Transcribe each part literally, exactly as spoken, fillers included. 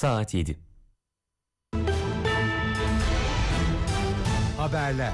Saat yedi. Haberler.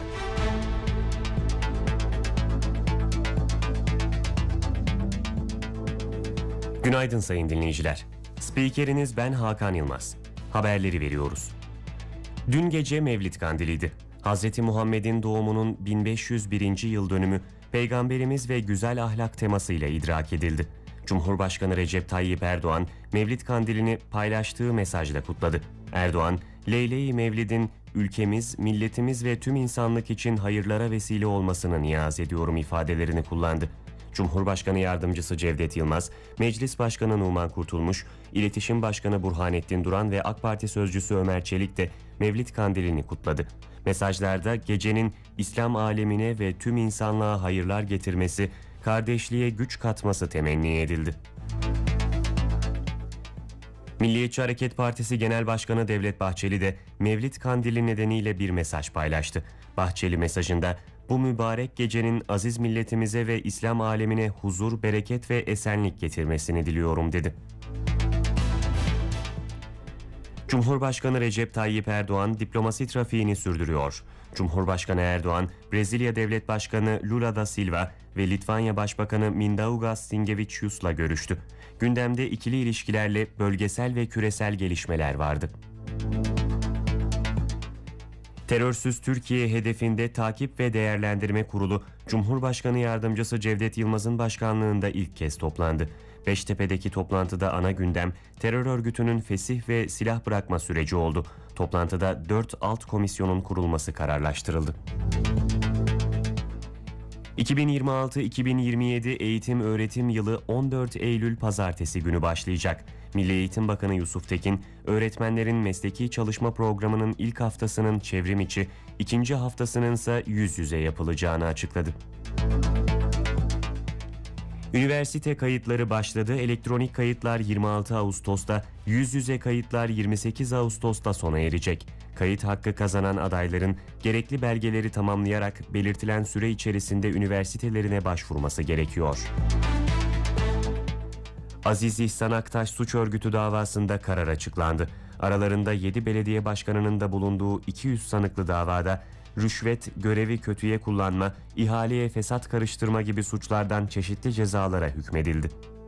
Günaydın sayın dinleyiciler. Spikeriniz ben Hakan Yılmaz. Haberleri veriyoruz. Dün gece Mevlid Kandili'ydi. Hazreti Muhammed'in doğumunun bin beş yüz birinci yıl dönümü Peygamberimiz ve güzel ahlak temasıyla idrak edildi. Cumhurbaşkanı Recep Tayyip Erdoğan, Mevlid Kandili'ni paylaştığı mesajla kutladı. Erdoğan, Leyle-i Mevlid'in ülkemiz, milletimiz ve tüm insanlık için hayırlara vesile olmasını niyaz ediyorum ifadelerini kullandı. Cumhurbaşkanı Yardımcısı Cevdet Yılmaz, Meclis Başkanı Numan Kurtulmuş, İletişim Başkanı Burhanettin Duran ve AK Parti Sözcüsü Ömer Çelik de Mevlid Kandili'ni kutladı. Mesajlarda gecenin İslam alemine ve tüm insanlığa hayırlar getirmesi, kardeşliğe güç katması temenni edildi. Milliyetçi Hareket Partisi Genel Başkanı Devlet Bahçeli de Mevlid Kandili nedeniyle bir mesaj paylaştı. Bahçeli mesajında, "Bu mübarek gecenin aziz milletimize ve İslam alemine huzur, bereket ve esenlik getirmesini diliyorum," dedi. Cumhurbaşkanı Recep Tayyip Erdoğan diplomasi trafiğini sürdürüyor. Cumhurbaşkanı Erdoğan, Brezilya Devlet Başkanı Lula da Silva ve Litvanya Başbakanı Mindaugas Sinkevičius'la görüştü. Gündemde ikili ilişkilerle bölgesel ve küresel gelişmeler vardı. Terörsüz Türkiye hedefinde Takip ve Değerlendirme Kurulu, Cumhurbaşkanı Yardımcısı Cevdet Yılmaz'ın başkanlığında ilk kez toplandı. Beştepe'deki toplantıda ana gündem terör örgütünün fesih ve silah bırakma süreci oldu. Toplantıda dört alt komisyonun kurulması kararlaştırıldı. iki bin yirmi altı iki bin yirmi yedi eğitim öğretim yılı on dört Eylül Pazartesi günü başlayacak. Milli Eğitim Bakanı Yusuf Tekin, öğretmenlerin mesleki çalışma programının ilk haftasının çevrim içi, ikinci haftasının ise yüz yüze yapılacağını açıkladı. Üniversite kayıtları başladı. Elektronik kayıtlar yirmi altı Ağustos'ta, yüz yüze kayıtlar yirmi sekiz Ağustos'ta sona erecek. Kayıt hakkı kazanan adayların gerekli belgeleri tamamlayarak belirtilen süre içerisinde üniversitelerine başvurması gerekiyor. Aziz İhsan Aktaş suç örgütü davasında karar açıklandı. Aralarında yedi belediye başkanının da bulunduğu iki yüz sanıklı davada rüşvet, görevi kötüye kullanma, ihaleye fesat karıştırma gibi suçlardan çeşitli cezalara hükmedildi.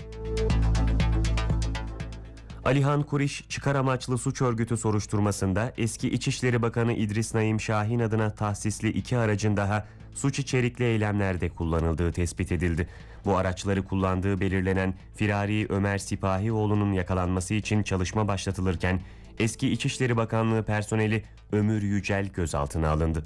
Alihan Kuriş çıkar amaçlı suç örgütü soruşturmasında eski İçişleri Bakanı İdris Naim Şahin adına tahsisli iki aracın daha suç içerikli eylemlerde kullanıldığı tespit edildi. Bu araçları kullandığı belirlenen Firari Ömer Sipahioğlu'nun yakalanması için çalışma başlatılırken eski İçişleri Bakanlığı personeli Ömür Yücel gözaltına alındı.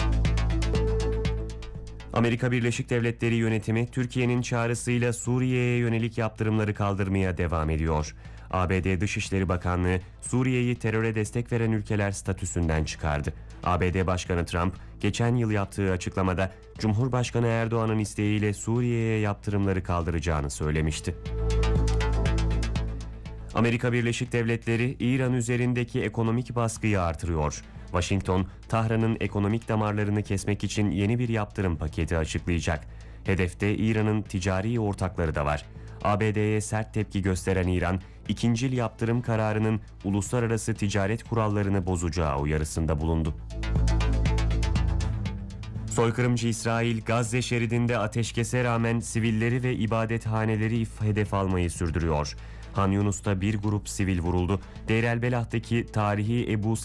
Amerika Birleşik Devletleri yönetimi Türkiye'nin çağrısıyla Suriye'ye yönelik yaptırımları kaldırmaya devam ediyor. A B D Dışişleri Bakanlığı Suriye'yi teröre destek veren ülkeler statüsünden çıkardı. A B D Başkanı Trump geçen yıl yaptığı açıklamada Cumhurbaşkanı Erdoğan'ın isteğiyle Suriye'ye yaptırımları kaldıracağını söylemişti. Amerika Birleşik Devletleri İran üzerindeki ekonomik baskıyı artırıyor. Washington, Tahran'ın ekonomik damarlarını kesmek için yeni bir yaptırım paketi açıklayacak. Hedefte İran'ın ticari ortakları da var. A B D'ye sert tepki gösteren İran, ikincil yaptırım kararının uluslararası ticaret kurallarını bozacağı uyarısında bulundu. Soykırımcı İsrail, Gazze şeridinde ateşkese rağmen sivilleri ve ibadethaneleri hedef almayı sürdürüyor. Han Yunus'ta bir grup sivil vuruldu. Deir el Belah'taki tarihi Ebu